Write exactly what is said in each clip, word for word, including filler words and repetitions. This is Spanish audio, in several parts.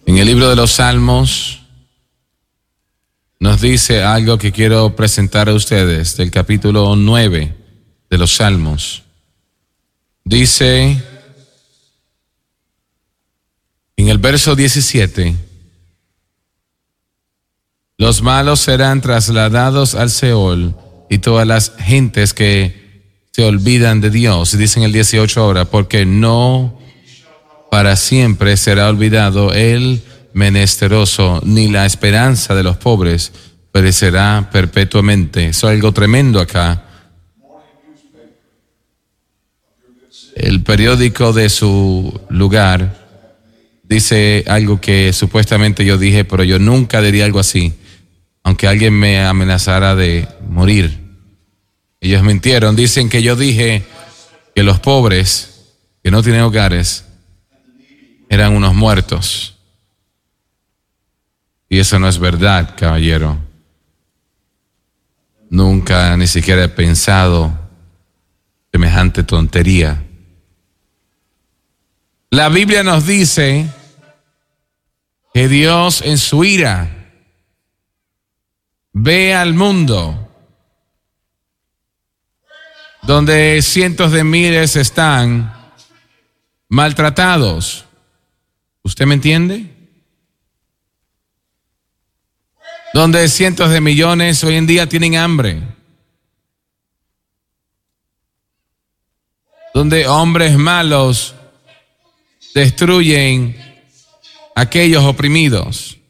En el libro de los Salmos nos dice algo que quiero presentar a ustedes, del capítulo nueve de los Salmos. Dice en el verso diecisiete: los malos serán trasladados al Seol y todas las gentes que se olvidan de Dios. Dice en el dieciocho ahora: porque no para siempre será olvidado el menesteroso, ni la esperanza de los pobres perecerá perpetuamente. Eso es algo tremendo acá. El periódico de su lugar dice algo que supuestamente yo dije, pero yo nunca diría algo así, aunque alguien me amenazara de morir. Ellos mintieron, dicen que yo dije que los pobres que no tienen hogares eran unos muertos. Y eso no es verdad, caballero. Nunca ni siquiera he pensado semejante tontería. La Biblia nos dice que Dios en su ira ve al mundo donde cientos de miles están maltratados. ¿Usted me entiende? Donde cientos de millones hoy en día tienen hambre. Donde hombres malos destruyen a aquellos oprimidos.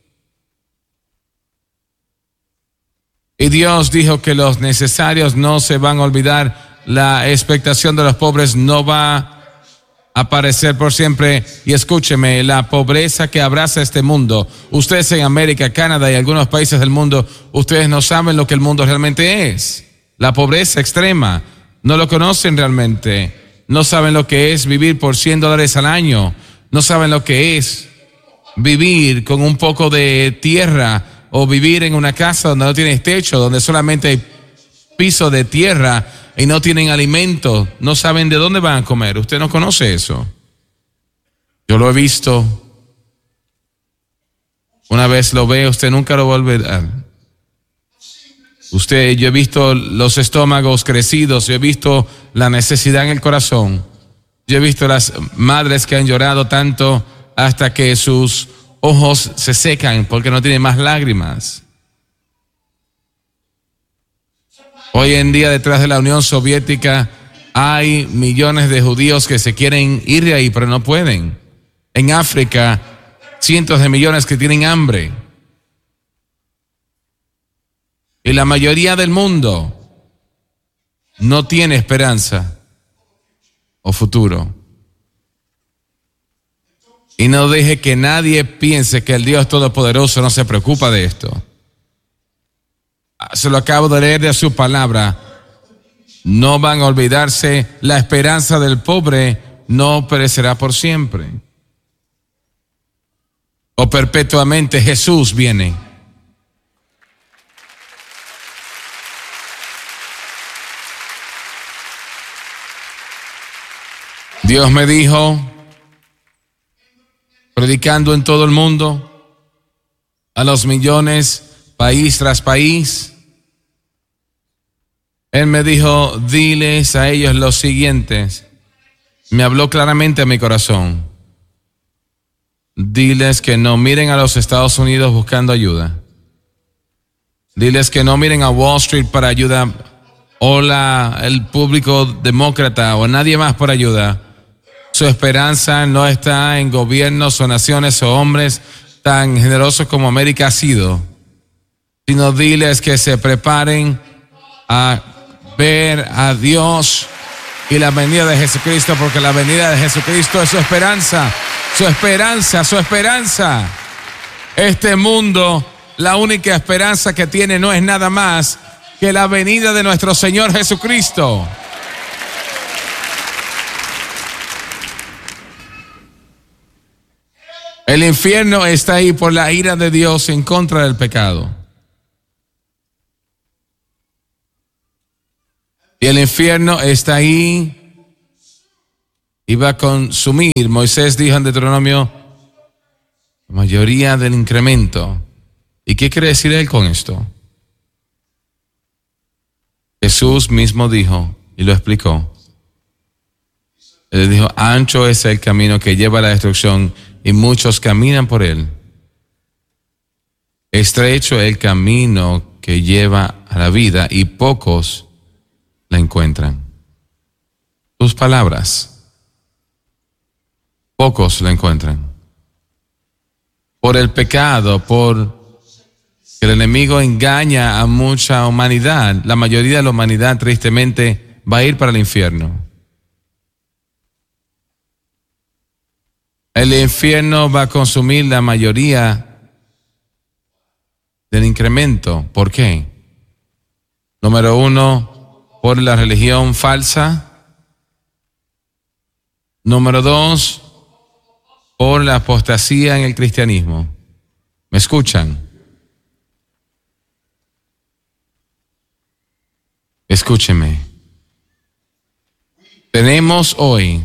Y Dios dijo que los necesarios no se van a olvidar. La expectación de los pobres no va a aparecer por siempre. Y escúcheme, la pobreza que abraza este mundo, ustedes en América, Canadá y algunos países del mundo, ustedes no saben lo que el mundo realmente es. La pobreza extrema, no lo conocen realmente. No saben lo que es vivir por cien dólares al año. No saben lo que es vivir con un poco de tierra, o vivir en una casa donde no tienes techo, donde solamente hay piso de tierra y no tienen alimento. No saben de dónde van a comer. Usted no conoce eso. Yo lo he visto. Una vez lo ve, usted nunca lo va a olvidar. Usted, yo he visto los estómagos crecidos, yo he visto la necesidad en el corazón. Yo he visto las madres que han llorado tanto hasta que sus ojos se secan porque no tienen más lágrimas. Hoy en día, detrás de la Unión Soviética hay millones de judíos que se quieren ir de ahí, pero no pueden. En África, cientos de millones que tienen hambre. Y la mayoría del mundo no tiene esperanza o futuro. Y no deje que nadie piense que el Dios Todopoderoso no se preocupa de esto. Se lo acabo de leer de su palabra. No van a olvidarse. La esperanza del pobre no perecerá por siempre. O perpetuamente. Jesús viene. Dios me dijo, predicando en todo el mundo, a los millones, país tras país, Él me dijo, diles a ellos los siguientes. Me habló claramente a mi corazón. Diles que no miren a los Estados Unidos buscando ayuda. Diles que no miren a Wall Street para ayuda, o la, el público demócrata, o nadie más por ayuda. Su esperanza no está en gobiernos o naciones o hombres tan generosos como América ha sido, sino diles que se preparen a ver a Dios y la venida de Jesucristo, porque la venida de Jesucristo es su esperanza, su esperanza, su esperanza. Este mundo, la única esperanza que tiene no es nada más que la venida de nuestro Señor Jesucristo. El infierno está ahí por la ira de Dios en contra del pecado. Y el infierno está ahí y va a consumir. Moisés dijo en Deuteronomio La mayoría del incremento. ¿Y qué quiere decir él con esto? Jesús mismo dijo y lo explicó. Él dijo, ancho es el camino que lleva a la destrucción y muchos caminan por él. Estrecho el camino que lleva a la vida y pocos la encuentran. Tus palabras. Pocos la encuentran. Por el pecado, por que el enemigo engaña a mucha humanidad. La mayoría de la humanidad tristemente va a ir para el infierno. El infierno va a consumir la mayoría del incremento. ¿Por qué? Número uno, por la religión falsa. Número dos, por la apostasía en el cristianismo. ¿Me escuchan? Escúcheme. Tenemos hoy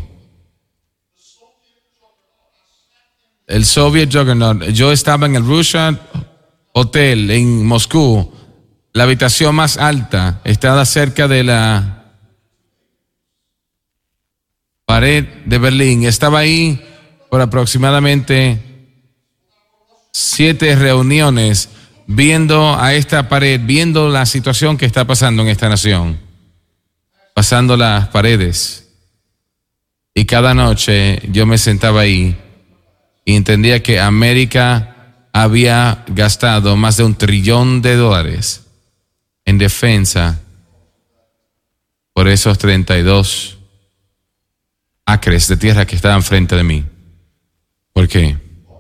el Soviet Juggernaut. Yo estaba en el Russian Hotel en Moscú. La habitación más alta estaba cerca de la pared de Berlín. Estaba ahí por aproximadamente siete reuniones viendo a esta pared, viendo la situación que está pasando en esta nación, pasando las paredes. Y cada noche yo me sentaba ahí y entendía que América había gastado más de un trillón de dólares en defensa por esos treinta y dos acres de tierra que estaban frente de mí. ¿Por qué?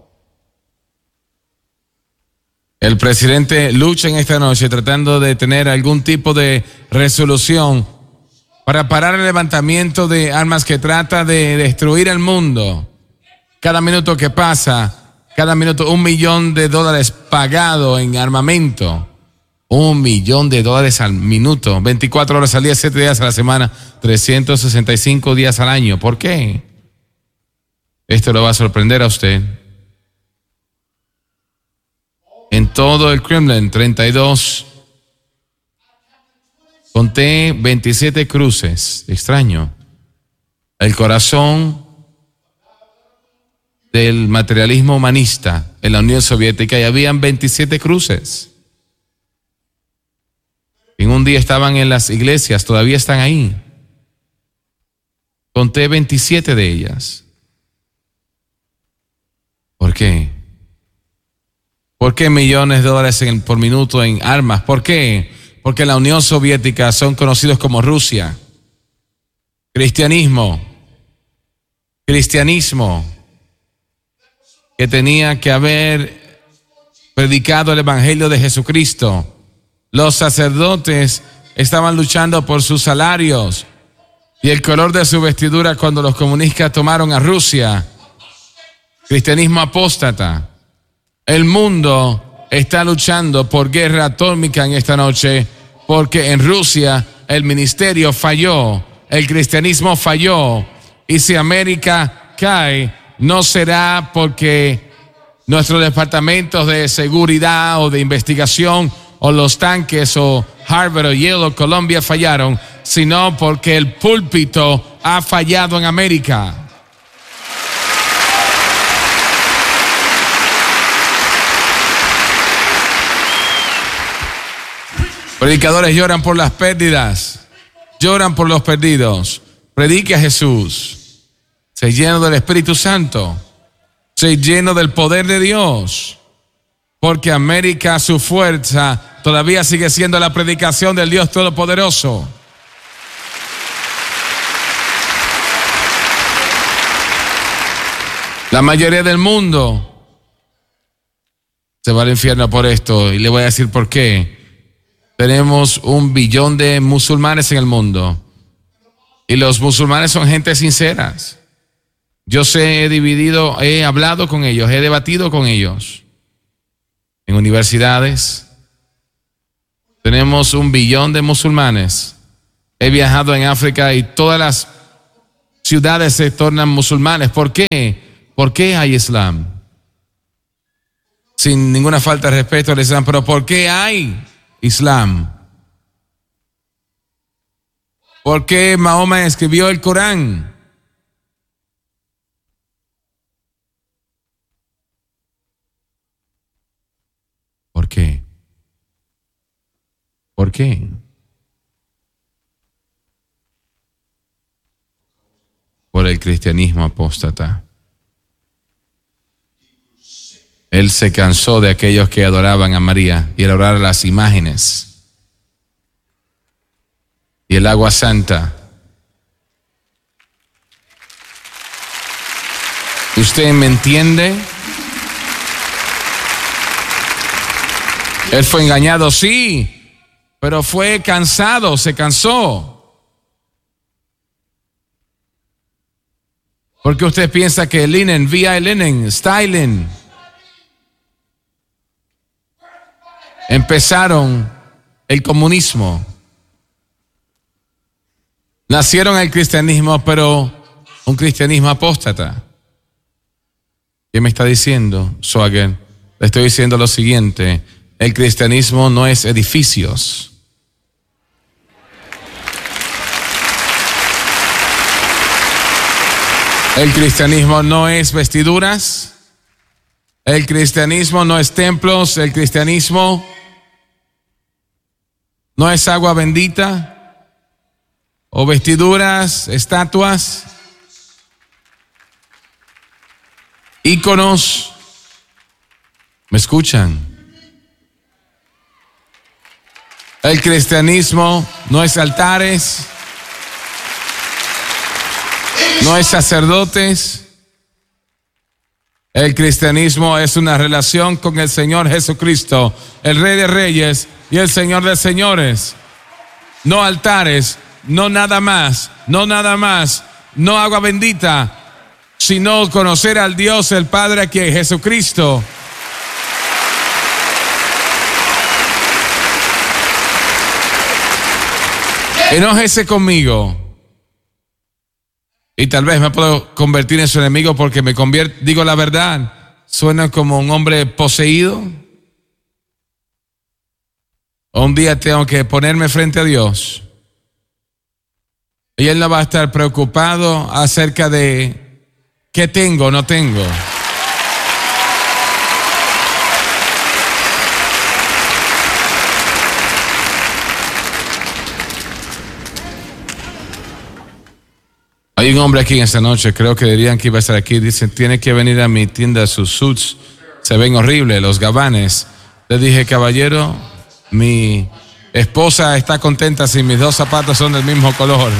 El presidente lucha en esta noche tratando de tener algún tipo de resolución para parar el levantamiento de armas que trata de destruir el mundo. Cada minuto que pasa, cada minuto un millón de dólares pagado en armamento. Un millón de dólares al minuto, veinticuatro horas al día, siete días a la semana, trescientos sesenta y cinco días al año. ¿Por qué? Esto lo va a sorprender a usted. En todo el Kremlin, treinta y dos. Conté veintisiete cruces. Extraño. El corazón del materialismo humanista en la Unión Soviética, y habían veintisiete cruces. En un día estaban en las iglesias, todavía están ahí. Conté veintisiete de ellas. ¿Por qué? ¿Por qué millones de dólares en, por minuto en armas? ¿Por qué? Porque la Unión Soviética son conocidos como Rusia. Cristianismo. Cristianismo. Que tenía que haber predicado el Evangelio de Jesucristo. Los sacerdotes estaban luchando por sus salarios y el color de su vestidura cuando los comunistas tomaron a Rusia. Cristianismo apóstata. El mundo está luchando por guerra atómica en esta noche porque en Rusia el ministerio falló, el cristianismo falló, y si América cae no será porque nuestros departamentos de seguridad o de investigación o los tanques o Harvard o Yale o Columbia fallaron, sino porque el púlpito ha fallado en América. Predicadores lloran por las pérdidas, lloran por los perdidos. Predique a Jesús. Se lleno del Espíritu Santo. Se lleno del poder de Dios. Porque América, su fuerza, todavía sigue siendo la predicación del Dios Todopoderoso. La mayoría del mundo se va al infierno por esto, y le voy a decir por qué. Tenemos un billón de musulmanes en el mundo, y los musulmanes son gente sinceras. Yo sé, he dividido, he hablado con ellos, he debatido con ellos. En universidades tenemos un billón de musulmanes. He viajado en África y todas las ciudades se tornan musulmanes. ¿Por qué? ¿Por qué hay Islam? sin ninguna falta de respeto al Islam, pero ¿por qué hay Islam? ¿Por qué Mahoma escribió el Corán? ¿Por qué? ¿Por qué? Por el cristianismo apóstata. Él se cansó de aquellos que adoraban a María y adoraban las imágenes y el agua santa. ¿Usted me entiende? Él fue engañado, sí, pero fue cansado, se cansó. Porque usted piensa que Lenin, V I Lenin, Stalin empezaron el comunismo. Nacieron el cristianismo, pero un cristianismo apóstata. ¿Qué me está diciendo, Swagger? Le estoy diciendo lo siguiente: el cristianismo no es edificios. El cristianismo no es vestiduras. El cristianismo no es templos. El cristianismo no es agua bendita o vestiduras, estatuas, íconos. ¿Me escuchan? El cristianismo no es altares, no es sacerdotes. El cristianismo es una relación con el Señor Jesucristo, el Rey de Reyes y el Señor de Señores. No altares, no nada más, no nada más, no agua bendita, sino conocer al Dios, el Padre, que es Jesucristo. Enójese conmigo. Y tal vez me puedo convertir en su enemigo porque me convierto, digo la verdad, suena como un hombre poseído. Un día tengo que ponerme frente a Dios y Él no va a estar preocupado acerca de qué tengo o no tengo. Hay un hombre aquí en esta noche, creo que dirían que iba a estar aquí, dicen, tiene que venir a mi tienda, sus suits se ven horribles, los gabanes. Le dije, caballero, mi esposa está contenta si mis dos zapatos son del mismo color.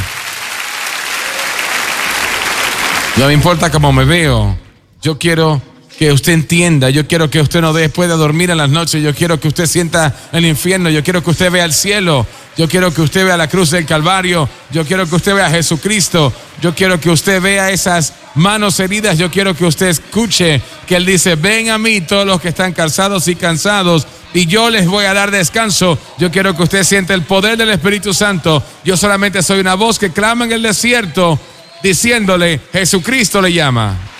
No me importa cómo me veo, yo quiero que usted entienda, yo quiero que usted no pueda dormir en las noches, yo quiero que usted sienta el infierno, yo quiero que usted vea el cielo, yo quiero que usted vea la cruz del Calvario, yo quiero que usted vea a Jesucristo, yo quiero que usted vea esas manos heridas, yo quiero que usted escuche que Él dice, ven a mí todos los que están cansados y cansados y yo les voy a dar descanso. Yo quiero que usted sienta el poder del Espíritu Santo. Yo solamente soy una voz que clama en el desierto diciéndole, Jesucristo le llama.